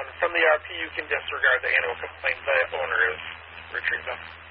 From the RP, you can disregard the annual complaint the owner has retrieved them.